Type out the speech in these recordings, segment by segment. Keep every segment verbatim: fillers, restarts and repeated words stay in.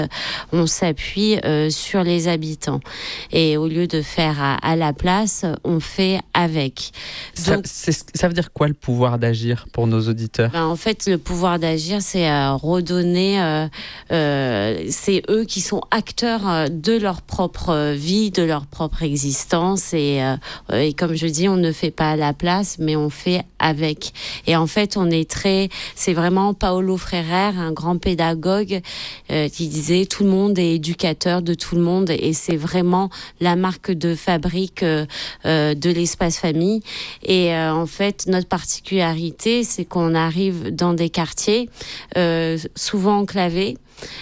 on s'appuie euh, sur les habitants. Et au lieu de faire à, à la place, on fait avec. Donc, ça, ça veut dire quoi le pouvoir d'agir pour nos auditeurs ? Ben, en fait, le pouvoir d'agir, c'est euh, redonner, euh, euh, c'est eux qui sont acteurs de leur propre vie, de leur propre existence. Et, euh, et comme je dis, on ne fait pas à la place, mais on fait avec. Et en fait, on est très, c'est vraiment Paulo Freire, un grand pédagogue, euh, qui disait tout le monde est éducateur de tout le monde, et c'est vraiment la marque de fabrique euh, euh, de l'espace famille. Et euh, en fait, notre particularité, c'est qu'on arrive dans des quartiers euh, souvent enclavés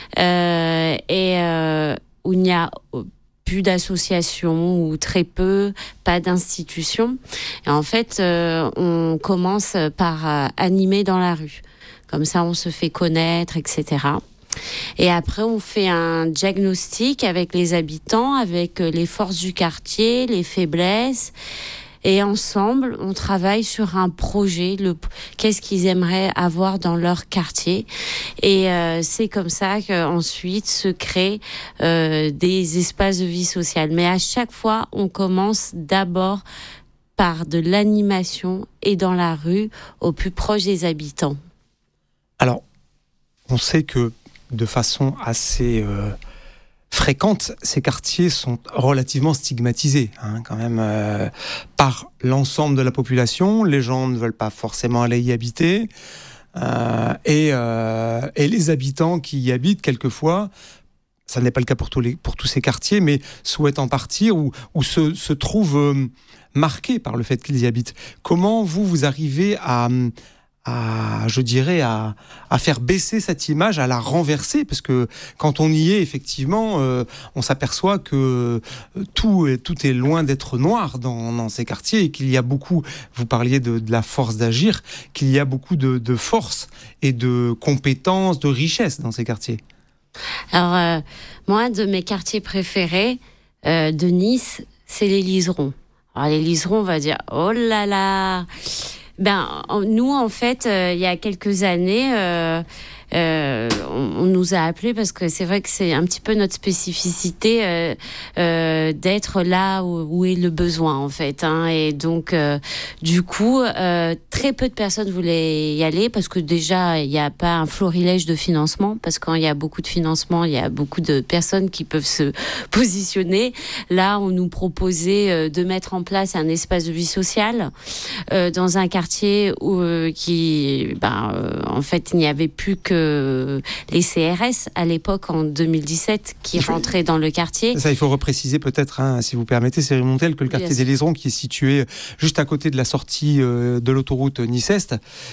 euh, et euh, où il n'y a plus d'associations ou très peu, pas d'institutions. Et en fait, euh, on commence par euh, animer dans la rue. Comme ça, on se fait connaître, et cetera. Et après, on fait un diagnostic avec les habitants, avec les forces du quartier, les faiblesses. Et ensemble, on travaille sur un projet, le, qu'est-ce qu'ils aimeraient avoir dans leur quartier. Et euh, c'est comme ça qu'ensuite se créent euh, des espaces de vie sociale. Mais à chaque fois, on commence d'abord par de l'animation et dans la rue, au plus proche des habitants. Alors, on sait que de façon assez euh, fréquente, ces quartiers sont relativement stigmatisés, hein, quand même, euh, par l'ensemble de la population. Les gens ne veulent pas forcément aller y habiter. Euh, et, euh, et les habitants qui y habitent, quelquefois, ça n'est pas le cas pour tous, les, pour tous ces quartiers, mais souhaitent en partir ou, ou se, se trouvent euh, marqués par le fait qu'ils y habitent. Comment vous, vous arrivez à... à, je dirais, à, à faire baisser cette image, à la renverser, parce que quand on y est, effectivement, euh, on s'aperçoit que tout, tout est loin d'être noir dans, dans ces quartiers et qu'il y a beaucoup, vous parliez de, de la force d'agir, qu'il y a beaucoup de, de force et de compétences, de richesse dans ces quartiers. Alors, euh, moi, de mes quartiers préférés euh, de Nice, c'est les Liserons. Alors, les Liserons, on va dire, oh là là. Ben, nous, en fait, euh, il y a quelques années, euh, euh, on, on nous a appelés parce que c'est vrai que c'est un petit peu notre spécificité euh, euh, d'être là où, où est le besoin, en fait. Hein, et donc, euh, du coup, euh, très peu de personnes voulaient y aller parce que déjà, il n'y a pas un florilège de financement. Parce que quand il y a beaucoup de financement, il y a beaucoup de personnes qui peuvent se positionner. Là, on nous proposait euh, de mettre en place un espace de vie sociale euh, dans un quartier où, euh, qui, ben, euh, en fait, il n'y avait plus que les C R S à l'époque en deux mille dix-sept qui rentraient dans le quartier. Ça, il faut repréciser peut-être, hein, si vous permettez, Cyril Montel, que le quartier des Liserons, qui est situé juste à côté de la sortie euh, de l'autoroute Nice-Est,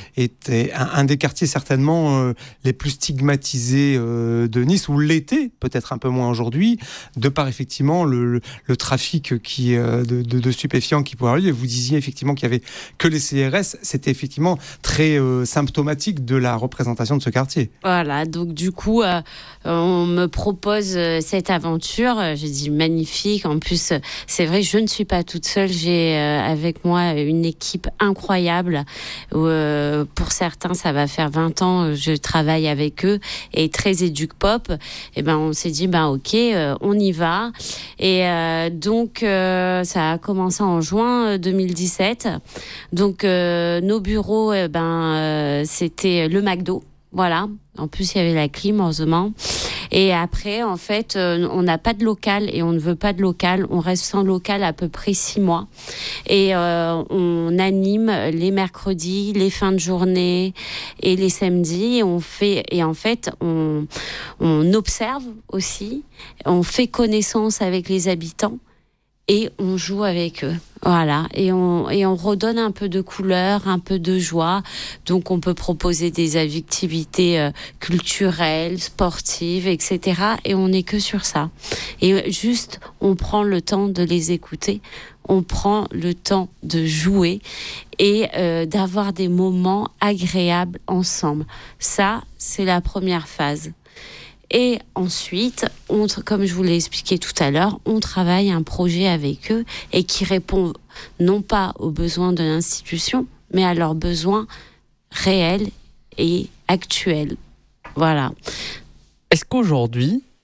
est un, un des quartiers certainement euh, les plus stigmatisés euh, de Nice, ou l'été, peut-être un peu moins aujourd'hui, de par effectivement le, le, le trafic qui, euh, de, de, de stupéfiants qui pourrait arriver. Vous disiez effectivement qu'il n'y avait que les C R S, c'était effectivement très euh, symptomatique de la représentation de ce quartier. Voilà, donc du coup, euh, on me propose euh, cette aventure. J'ai dit magnifique. En plus, c'est vrai, je ne suis pas toute seule. J'ai euh, avec moi une équipe incroyable. Où, euh, pour certains, ça va faire vingt ans, je travaille avec eux et très éduc-pop. Et ben, on s'est dit, ben ok, euh, on y va. Et euh, donc, euh, ça a commencé en juin deux mille dix-sept. Donc, euh, nos bureaux, eh ben, euh, c'était le McDo. Voilà. En plus, il y avait la clim, heureusement. Et après, en fait, euh, on n'a pas de local et on ne veut pas de local. On reste sans local à peu près six mois. Et euh, on anime les mercredis, les fins de journée et les samedis. Et, on fait, et en fait, on, on observe aussi. On fait connaissance avec les habitants. Et on joue avec eux, voilà. Et on et on redonne un peu de couleur, un peu de joie. Donc on peut proposer des activités euh, culturelles, sportives, et cetera. Et on n'est que sur ça. Et juste, on prend le temps de les écouter. On prend le temps de jouer et euh, d'avoir des moments agréables ensemble. Ça, c'est la première phase. Et ensuite, on, comme je vous l'ai expliqué tout à l'heure, on travaille un projet avec eux et qui répond non pas aux besoins de l'institution, mais à leurs besoins réels et actuels. Voilà. Est-ce qu'aujourd'hui,